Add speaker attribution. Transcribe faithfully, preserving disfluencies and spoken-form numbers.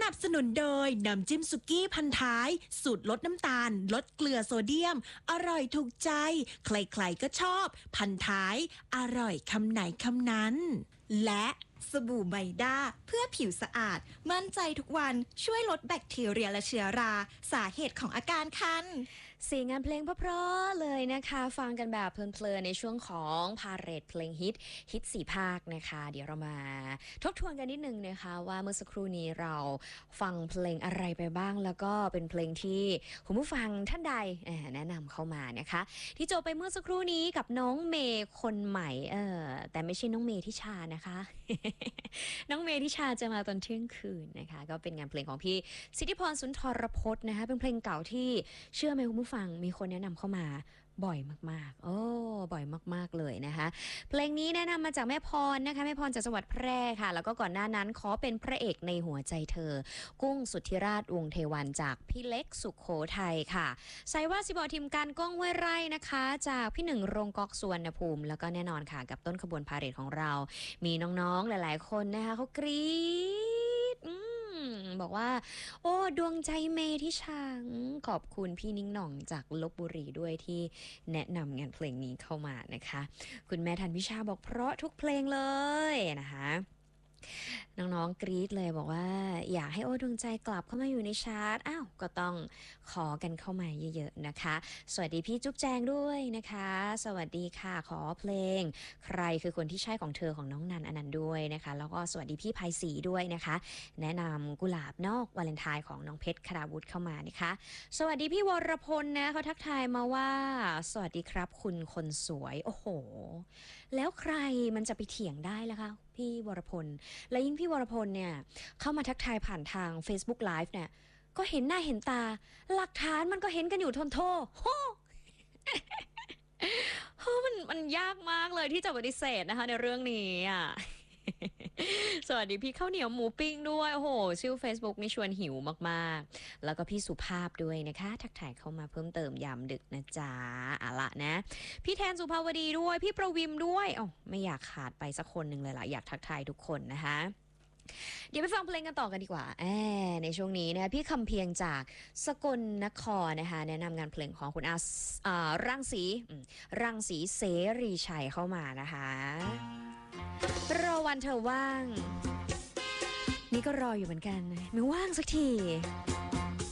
Speaker 1: นับสนุนโดยน้ำจิ้มสุกี้พันท้ายสูตรลดน้ำตาลลดเกลือโซเดียมอร่อยถูกใจใครๆก็ชอบพันท้ายอร่อยคำไหนคำนั้นและ
Speaker 2: สบู่ไมด้าเพื่อผิวสะอาดมั่นใจทุกวันช่วยลดแบคทีเรียและเชื้อราสาเหตุของอาการคัน
Speaker 3: เสียงงานเพลงเพราะๆเลยนะคะฟังกันแบบเพลินๆในช่วงของพาเหรดเพลงฮิตฮิตสี่ภาคนะคะเดี๋ยวเรามาทบทวนกันนิดนึงนะคะว่าเมื่อสักครู่นี้เราฟังเพลงอะไรไปบ้างแล้วก็เป็นเพลงที่คุณผู้ฟังท่านใดแนะนำเข้ามานะคะที่จบไปเมื่อสักครู่นี้กับน้องเมย์คนใหม่เออแต่ไม่ใช่น้องเมย์ทิชานะคะ น้องเมย์ทิชาจะมาตอนเที่ยงคืนนะคะก็เป็นงานเพลงของพี่สิทธิพรสุนทรพจน์นะคะเป็นเพลงเก่าที่เชื่อไหมคุณผู้ฟังมีคนแนะนำเข้ามาบ่อยมากๆโอ้บ่อยมากๆเลยนะคะเพลงนี้แนะนำมาจากแม่พรนะคะแม่พรจากจังหวัดแพร่ค่ะแล้วก็ก่อนหน้านั้นขอเป็นพระเอกในหัวใจเธอกุ้งสุทธิราชวงศ์เทวันจากพี่เล็กสุขโขทัยค่ะใส่ว่าสิบอทีมการก้องห้วยไร่นะคะจากพี่หนึ่งโรงก๊อกสุวรรณภูมิแล้วก็แน่นอนค่ะกับต้นขบวนพาเหรดของเรามีน้องๆหลายๆคนนะคะเขากรี๊ดบอกว่าโอ้ดวงใจเมที่ช่างขอบคุณพี่นิ้งหน่องจากลพบุรีด้วยที่แนะนำงานเพลงนี้เข้ามานะคะคุณแม่ทันวิชาบอกเพราะทุกเพลงเลยนะคะน้องๆกรี๊ดเลยบอกว่าอยากให้โอ้ดวงใจกลับเข้ามาอยู่ในชาร์ตอ้าวก็ต้องขอกันเข้ามาเยอะๆนะคะสวัสดีพี่จุ๊บแจงด้วยนะคะสวัสดีค่ะขอเพลงใครคือคนที่ใช่ของเธอของน้องนันอนันต์ด้วยนะคะแล้วก็สวัสดีพี่ภัยศรีด้วยนะคะแนะนำกุหลาบนอกวาเลนไทน์ของน้องเพชรคราวุธเข้ามานะคะสวัสดีพี่วรพลนะเขาทักทายมาว่าสวัสดีครับคุณคนสวยโอ้โหแล้วใครมันจะไปเถียงได้ล่ะคะพี่วรพลและยิ่งพี่วรพลเนี่ยเข้ามาทักทายผ่านทาง Facebook Live เนี่ยก็เห็นหน้าเห็นตาหลักฐานมันก็เห็นกันอยู่ทนโทโฮ โฮมันมันยากมากเลยที่จะปฏิเสธนะคะในเรื่องนี้อ่ะ สวัสดีพี่ข้าวเหนียวหมูปิ้งด้วยโอ้โหชื่อ Facebook นี่ชวนหิวมากๆแล้วก็พี่สุภาพด้วยนะคะทักทายเข้ามาเพิ่มเติมยามดึกนะจ๊ะอะละนะพี่แทนสุภาวดีด้วยพี่ประวิมด้วยอ๋อไม่อยากขาดไปสักคนหนึ่งเลยล่ะอยากทักทายทุกคนนะคะเดี๋ยวไปฟังเพลงกันต่อกันดีกว่าแอในช่วงนี้นะคะพี่คำเพียงจากสกลนครนะคะแนะนำงานเพลงของคุณอาอารังสีรังสีเสรีชัยเข้ามานะคะรอวันเธอว่างนี่ก็รออยู่เหมือนกันไม่ว่างสักที